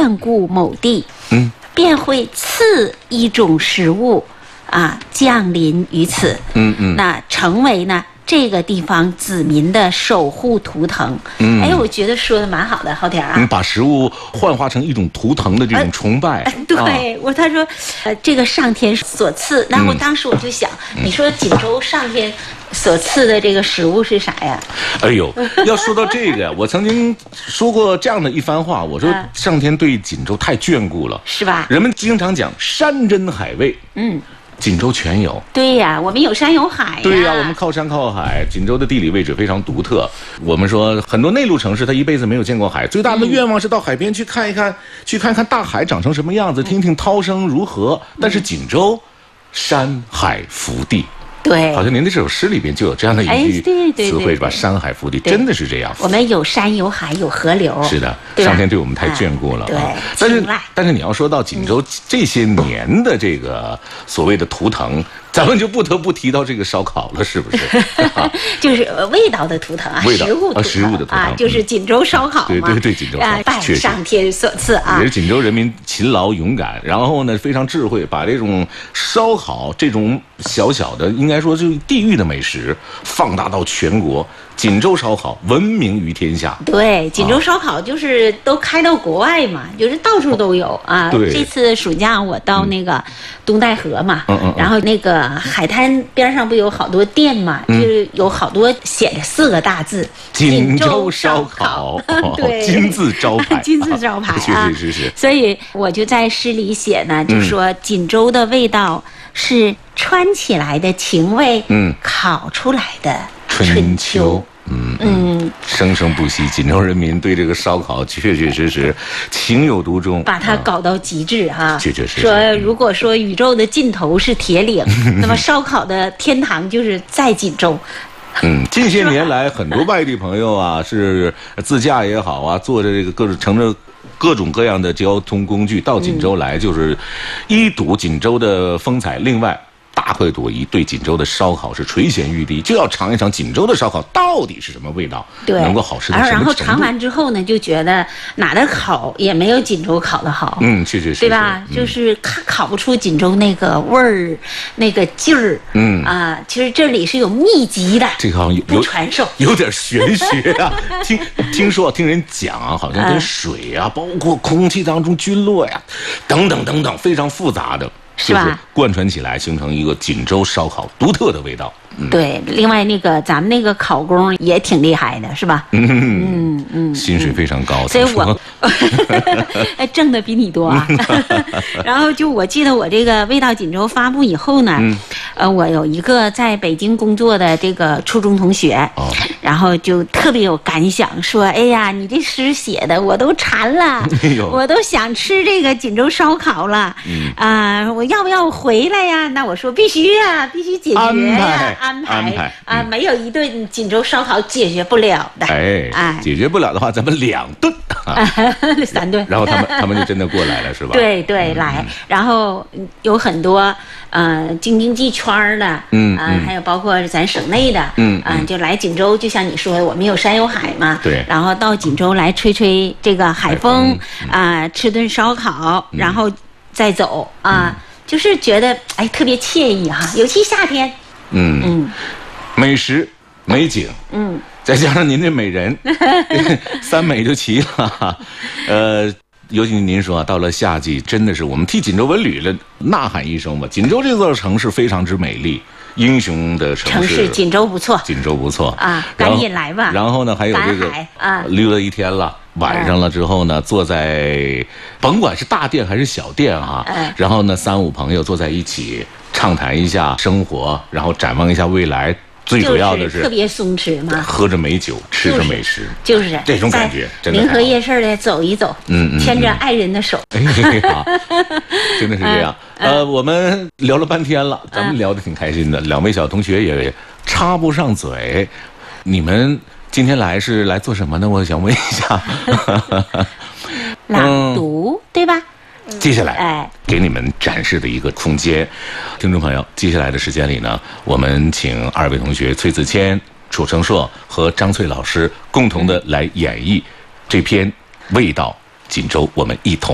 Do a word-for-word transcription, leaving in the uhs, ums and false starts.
眷顾某地， 嗯， 便会赐一种食物啊降临于此， 嗯嗯， 那成为呢这个地方子民的守护图腾。 嗯， 哎，我觉得说的蛮好的，浩田啊。 嗯，把食物幻化成一种图腾的这种崇拜。 呃、对、啊、我，他说，呃，这个上天所赐。那我当时我就想，嗯、你说锦州上天所赐的这个食物是啥呀？ 哎呦，要说到这个，我曾经说过这样的一番话，我说上天对锦州太眷顾了， 是吧？ 人们经常讲山珍海味，嗯。锦州全有。 对呀，我们有山有海呀。 对呀，我们靠山靠海。锦州的地理位置非常独特。我们说很多内陆城市，他一辈子没有见过海，最大的愿望是到海边去看一看，嗯、去看看大海长成什么样子，听听涛声如何。嗯、但是锦州，山海福地。 对， 好像您的这首诗里边就有这样的一句词汇是吧？山海福地，真的是这样。 我们有山有海有河流。 是的，上天对我们太眷顾了。 对， 但是但是你要说到锦州这些年的这个所谓的图腾，咱们就不得不提到这个烧烤了，是不是？ 就是味道的图腾啊，食物图腾， 食物的图腾啊，就是锦州烧烤嘛。 对对对，锦州烧烤， 拜上天所赐啊。 也是锦州人民勤劳勇敢，然后呢非常智慧，把这种烧烤这种小小的应该说就是地域的美食放大到全国。锦州烧烤闻名于天下。 对，锦州烧烤就是都开到国外嘛，就是到处都有啊。 对， 这次暑假我到那个东戴河嘛， 嗯嗯， 然后那个海滩边上不有好多店嘛，嗯、就是有好多写着四个大字“ 锦州烧烤”， 对， 金字招牌， 金字招牌啊，是是是。 所以我就在诗里写呢，就说锦州的味道是穿起来的情味，嗯，烤出来的。 春秋，嗯嗯，生生不息。锦州人民对这个烧烤确确实实情有独钟， 把它搞到极致哈、啊。 确确实实。 说如果说宇宙的尽头是铁岭，那么烧烤的天堂就是在锦州。 嗯，近些年来，很多外地朋友啊，是自驾也好啊，坐着这个各种乘着各种各样的交通工具到锦州来，嗯、就是一睹锦州的风采。另外。大快朵颐，对锦州的烧烤是垂涎欲滴，就要尝一尝锦州的烧烤到底是什么味道， 对， 能够好吃到什么程度。 然后尝完之后呢，就觉得哪的烤也没有锦州烤的好， 嗯，确确实实， 对吧？ 嗯、 就是烤烤不出锦州那个味儿、那个劲儿，嗯啊，其实这里是有秘籍的， 这个好像有不传授， 有点玄学啊。听听说听人讲啊，好像跟水啊，包括空气当中菌落呀，等等等等，非常复杂的。 是吧？ 就是贯穿起来，形成一个锦州烧烤独特的味道。 嗯、对，另外那个咱们那个烤工也挺厉害的，是吧？ 嗯嗯嗯，薪水非常高， 嗯、所以我挣的比你多啊。然后就我记得我这个味道锦州发布以后呢，嗯、呃，我有一个在北京工作的这个初中同学，哦、然后就特别有感想，说：“哎呀，你这诗写的我都馋了，哎、我都想吃这个锦州烧烤了。嗯啊、呃，我要不要回来呀？”那我说必须呀，必须解决呀。安排, 安排啊，嗯、没有一顿锦州烧烤解决不了的。 哎，哎解决不了的话，咱们两顿，啊、 三顿。 然后他们他们就真的过来了，是吧？ 对对，嗯、来，然后有很多呃京津冀圈的，嗯啊、呃，还有包括咱省内的，嗯啊、呃，就来锦州，就像你说的，我们有山有海嘛， 对。 然后到锦州来吹吹这个海风啊、呃，吃顿烧烤，然后再走啊、呃，就是觉得哎特别惬意哈，尤其夏天。 嗯嗯，美食美景，嗯，再加上您这美人，三美就齐了。呃，尤其您说啊，到了夏季，真的是我们替锦州文旅了呐喊一声吧。锦州这座城市非常之美丽，英雄的城市， 城市锦州不错， 锦州不错啊，赶紧来吧。 然后呢，还有这个啊，溜了一天了。晚上了之后呢，坐在甭管是大店还是小店哈、啊，嗯、然后呢，三五朋友坐在一起畅谈一下生活，然后展望一下未来。最主要的是特别松弛嘛， 喝着美酒，吃着美食， 就是、就是、 这种感觉。真的临河夜市的走一走，嗯嗯，牵着爱人的手， 哎呀，真的是这样。嗯、呃，我们聊了半天了，咱们聊得挺开心的，嗯、两位小同学也插不上嘴，你们。今天来是来做什么呢？我想问一下。 朗读、嗯、对吧？ 接下来，哎，给你们展示的一个空间，听众朋友，接下来的时间里呢，我们请二位同学崔子谦、楚成硕和张翠老师共同的来演绎这篇《味道锦州》，我们一同。